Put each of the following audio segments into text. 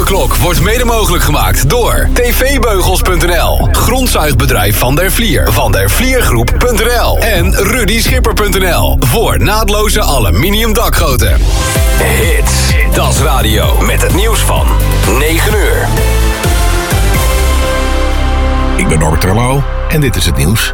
Avondklok wordt mede mogelijk gemaakt door tvbeugels.nl, grondzuigbedrijf Van der Vlier, vandervliergroep.nl en rudyschipper.nl voor naadloze aluminium dakgoten. Hits, Das Radio met het nieuws van 9 uur. Ik ben Norbert Terlouw en dit is het nieuws.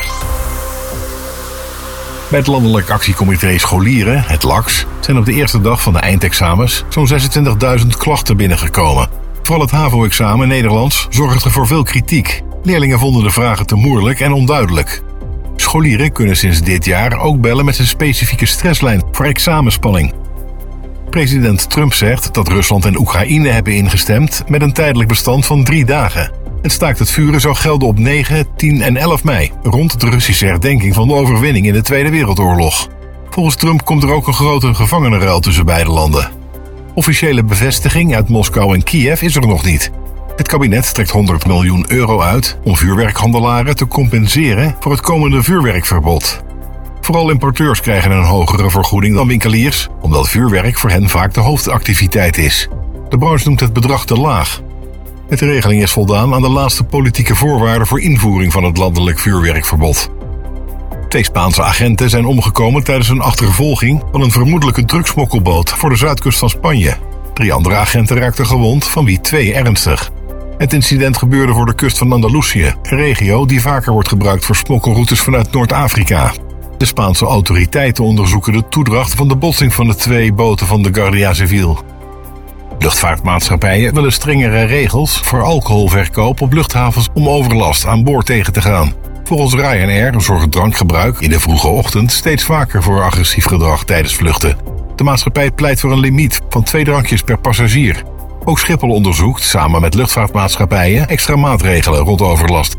Bij het Landelijk Actiecomité Scholieren, het LAX, zijn op de eerste dag van de eindexamens zo'n 26.000 klachten binnengekomen. Vooral het HAVO-examen Nederlands zorgde voor veel kritiek. Leerlingen vonden de vragen te moeilijk en onduidelijk. Scholieren kunnen sinds dit jaar ook bellen met een specifieke stresslijn voor examenspanning. President Trump zegt dat Rusland en Oekraïne hebben ingestemd met een tijdelijk bestand van 3 dagen. Het staakt het vuren zou gelden op 9, 10 en 11 mei, rond de Russische herdenking van de overwinning in de Tweede Wereldoorlog. Volgens Trump komt er ook een grote gevangenenruil tussen beide landen. Officiële bevestiging uit Moskou en Kiev is er nog niet. Het kabinet trekt 100 miljoen euro uit om vuurwerkhandelaren te compenseren voor het komende vuurwerkverbod. Vooral importeurs krijgen een hogere vergoeding dan winkeliers, omdat vuurwerk voor hen vaak de hoofdactiviteit is. De branche noemt het bedrag te laag. Met de regeling is voldaan aan de laatste politieke voorwaarden voor invoering van het landelijk vuurwerkverbod. 2 Spaanse agenten zijn omgekomen tijdens een achtervolging van een vermoedelijke drugsmokkelboot voor de zuidkust van Spanje. 3 andere agenten raakten gewond, van wie 2 ernstig. Het incident gebeurde voor de kust van Andalusië, een regio die vaker wordt gebruikt voor smokkelroutes vanuit Noord-Afrika. De Spaanse autoriteiten onderzoeken de toedracht van de botsing van de 2 boten van de Guardia Civil. Luchtvaartmaatschappijen willen strengere regels voor alcoholverkoop op luchthavens om overlast aan boord tegen te gaan. Volgens Ryanair zorgt drankgebruik in de vroege ochtend steeds vaker voor agressief gedrag tijdens vluchten. De maatschappij pleit voor een limiet van 2 drankjes per passagier. Ook Schiphol onderzoekt, samen met luchtvaartmaatschappijen, extra maatregelen rond overlast.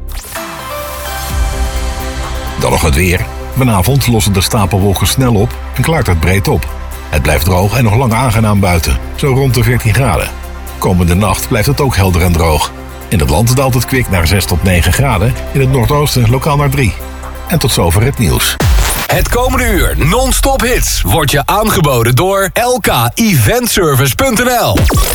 Dan nog het weer. Vanavond lossen de stapelwolken snel op en klaart het breed op. Het blijft droog en nog lang aangenaam buiten, zo rond de 14 graden. Komende nacht blijft het ook helder en droog. In het land daalt het kwik naar 6 tot 9 graden, in het noordoosten lokaal naar 3. En tot zover het nieuws. Het komende uur non-stop hits wordt je aangeboden door lkeventservice.nl.